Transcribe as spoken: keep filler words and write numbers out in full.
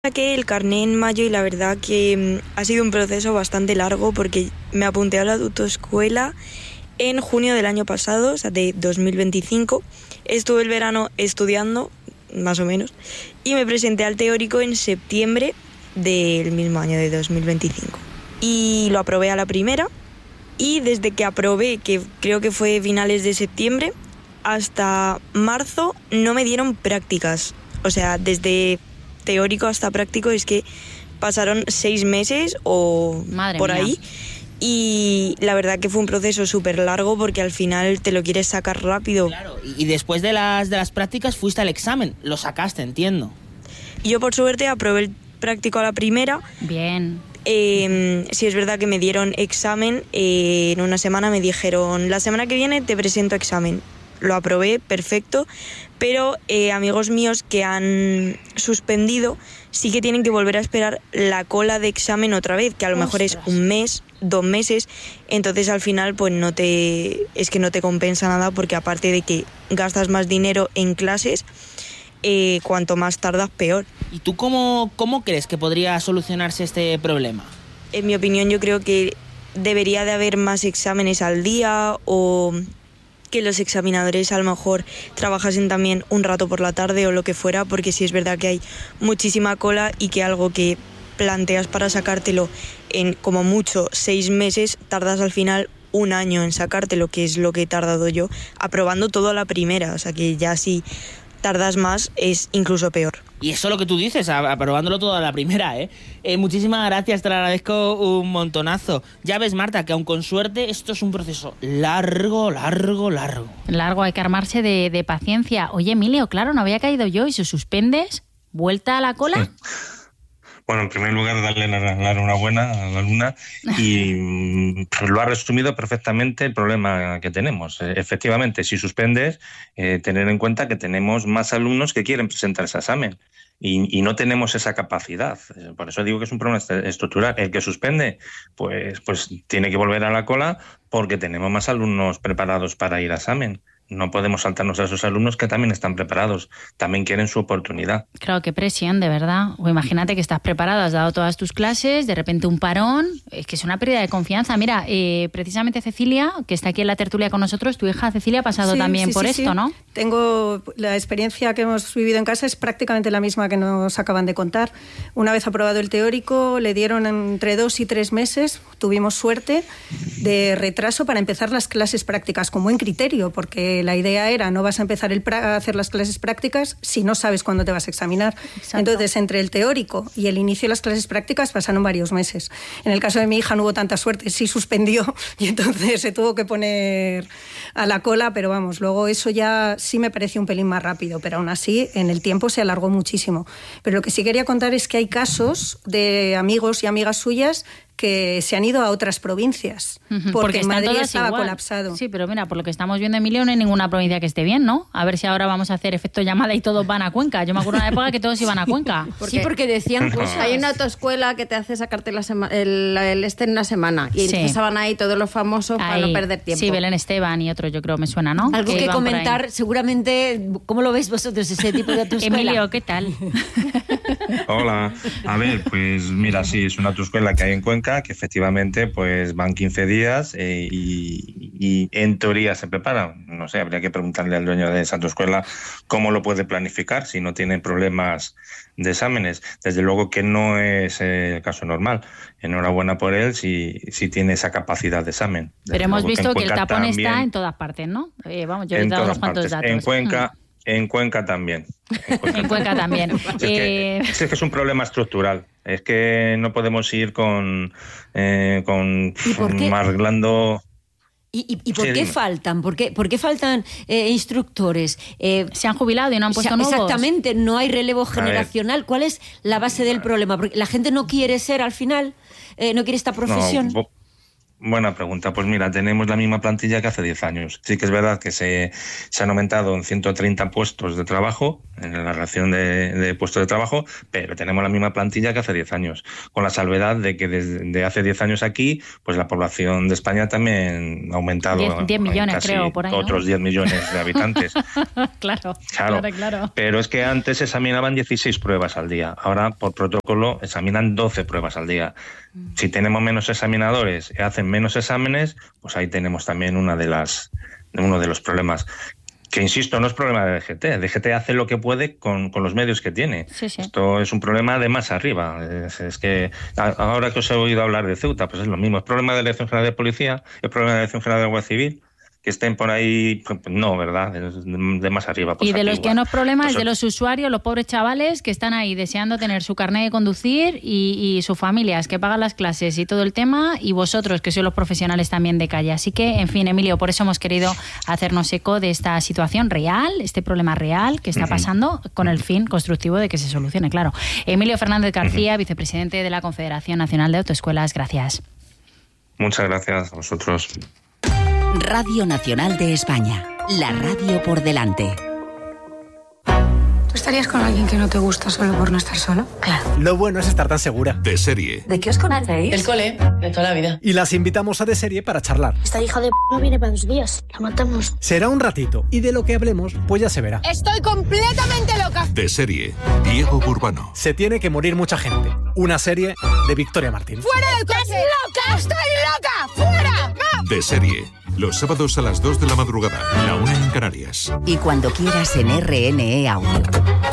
Saqué el carné en mayo y la verdad que mm, ha sido un proceso bastante largo porque me apunté a la autoescuela en junio del año pasado, o sea, de dos mil veinticinco. Estuve el verano estudiando, más o menos, y me presenté al teórico en septiembre del mismo año, de dos mil veinticinco. Y lo aprobé a la primera, y desde que aprobé, que creo que fue finales de septiembre, hasta marzo no me dieron prácticas. O sea, desde teórico hasta práctico es que pasaron seis meses o Madre por mía. ahí. Y la verdad que fue un proceso súper largo porque al final te lo quieres sacar rápido. Claro, y y después de las, de las prácticas fuiste al examen, lo sacaste, entiendo. Y yo por suerte aprobé el práctico a la primera. Bien. Eh, sí es verdad que me dieron examen, eh, en una semana me dijeron, la semana que viene te presento examen. Lo aprobé, perfecto, pero eh, amigos míos que han suspendido sí que tienen que volver a esperar la cola de examen otra vez, que a lo mejor es un mes, dos meses, entonces al final pues no te es que no te compensa nada porque aparte de que gastas más dinero en clases, eh, cuanto más tardas peor. ¿Y tú cómo, cómo crees que podría solucionarse este problema? En mi opinión yo creo que debería de haber más exámenes al día o que los examinadores a lo mejor trabajasen también un rato por la tarde o lo que fuera, porque sí es verdad que hay muchísima cola y que algo que planteas para sacártelo en como mucho seis meses, tardas al final un año en sacártelo, que es lo que he tardado yo, aprobando todo a la primera, o sea que ya si tardas más es incluso peor. Y eso es lo que tú dices, a- aprobándolo todo a la primera, ¿eh? eh muchísimas gracias, te lo agradezco un montonazo. Ya ves, Marta, que aun con suerte esto es un proceso largo, largo, largo. Largo, hay que armarse de, de paciencia. Oye, Emilio, claro, no había caído yo. ¿Y si suspendes? ¿Vuelta a la cola? Sí. Bueno, en primer lugar, darle la, la enhorabuena a la alumna y mm, lo ha resumido perfectamente el problema que tenemos. Eh, efectivamente, si suspendes, eh, tener en cuenta que tenemos más alumnos que quieren presentar ese examen y, y no tenemos esa capacidad. Eh, Por eso digo que es un problema est- estructural. El que suspende, pues, pues tiene que volver a la cola porque tenemos más alumnos preparados para ir a examen. No podemos saltarnos a esos alumnos que también están preparados, también quieren su oportunidad. Claro, qué presión, de verdad. O imagínate que estás preparado, has dado todas tus clases, de repente un parón, es que es una pérdida de confianza. Mira, eh, precisamente Cecilia, que está aquí en la tertulia con nosotros, tu hija Cecilia ha pasado Sí, también sí, por sí, esto, sí. ¿no? Tengo la experiencia que hemos vivido en casa es prácticamente la misma que nos acaban de contar. Una vez aprobado el teórico, le dieron entre dos y tres meses, tuvimos suerte, de retraso para empezar las clases prácticas con buen criterio, porque la idea era no vas a empezar el pra- a hacer las clases prácticas si no sabes cuándo te vas a examinar. Exacto. Entonces, entre el teórico y el inicio de las clases prácticas pasaron varios meses. En el caso de mi hija no hubo tanta suerte, sí suspendió y entonces se tuvo que poner a la cola, pero vamos, luego eso ya sí me pareció un pelín más rápido, pero aún así en el tiempo se alargó muchísimo. Pero lo que sí quería contar es que hay casos de amigos y amigas suyas que se han ido a otras provincias, Ujú, porque, están Madrid todas estaba igual. colapsado. Sí, pero mira, por lo que estamos viendo, Emilio, no hay ninguna provincia que esté bien, ¿no? A ver si ahora vamos a hacer efecto llamada y todos van a Cuenca. Yo me acuerdo de una época que todos iban a Cuenca. Sí, porque decían cosas. Hay una autoescuela que te hace sacarte la sema- el, el este en una semana. Y Sí. entonces estaban ahí todos los famosos para Ahí. no perder tiempo. Sí, Belén Esteban y otros, yo creo, me suena, ¿no? Algo que iban por ahí. comentar, seguramente, ¿cómo lo veis vosotros ese tipo de autoescuela? Emilio, ¿qué tal? Hola. A ver, pues mira, sí, es una autoescuela que hay en Cuenca, que efectivamente pues van quince días eh, y, y en teoría se preparan. No sé, habría que preguntarle al dueño de esa autoescuela cómo lo puede planificar si no tiene problemas de exámenes. Desde luego que no es eh, el caso normal. Enhorabuena por él si, si tiene esa capacidad de examen. Desde Pero hemos luego que en visto que el Cuenca tapón también- está en todas partes, ¿no? Eh, vamos, yo he en dado todas unos cuantos partes. datos. En Cuenca, en Cuenca también. En Cuenca, En Cuenca también. Es que, Eh, es que es un problema estructural. Es que no podemos ir con, eh, con ¿Y por qué? arreglando. ¿Y, y, y por Sí, qué dime. faltan? ¿Por qué, por qué faltan eh, instructores? Eh, se han jubilado y no han puesto o sea, nuevos. exactamente, no hay relevo ver. generacional. ¿Cuál es la base del problema? Porque la gente no quiere ser al final, eh, no quiere esta profesión. No, bo- Buena pregunta. Pues mira, tenemos la misma plantilla que hace diez años. Sí que es verdad que se, se han aumentado en ciento treinta puestos de trabajo, en la relación de, de puestos de trabajo, pero tenemos la misma plantilla que hace diez años, con la salvedad de que desde hace diez años aquí, pues la población de España también ha aumentado. diez millones, casi creo, por ahí, ¿no? Otros diez millones de habitantes. claro, claro, claro, claro. Pero es que antes se examinaban dieciséis pruebas al día. Ahora, por protocolo, examinan doce pruebas al día. Si tenemos menos examinadores y hacen menos exámenes, pues ahí tenemos también una de las, uno de los problemas. Que, insisto, no es problema de D G T. D G T hace lo que puede con, con los medios que tiene. Sí, sí. Esto es un problema de más arriba. Es, es que ahora que os he oído hablar de Ceuta, pues es lo mismo. Es problema de la Dirección General de Policía, es problema de la Dirección General de Guardia Civil. Que estén por ahí, pues no, ¿verdad? De más arriba. Pues y de los igual. que no es problema pues es de los usuarios, los pobres chavales que están ahí deseando tener su carnet de conducir y, y sus familias que pagan las clases y todo el tema, y vosotros que sois los profesionales también de calle. Así que, en fin, Emilio, por eso hemos querido hacernos eco de esta situación real, este problema real que está pasando, con el fin constructivo de que se solucione, claro. Emilio Fernández García, vicepresidente de la Confederación Nacional de Autoescuelas, gracias. Muchas gracias a vosotros. Radio Nacional de España, la radio por delante. ¿Tú estarías con alguien que no te gusta solo por no estar solo? Claro. Lo bueno es estar tan segura. De Serie. ¿De qué os conocéis? El cole, de toda la vida. Y las invitamos a De Serie para charlar. Esta hija de p*** no viene para dos días. La matamos. Será un ratito y de lo que hablemos, pues ya se verá. Estoy completamente loca. De Serie. Diego Burbano. Se tiene que morir mucha gente. Una serie de Victoria Martín. ¡Fuera del coche! ¡Estás loca! ¡Estoy loca! ¡Fuera! ¡Va! De Serie. Los sábados a las dos de la madrugada. La una en Canarias. Y cuando quieras en R N E Audio.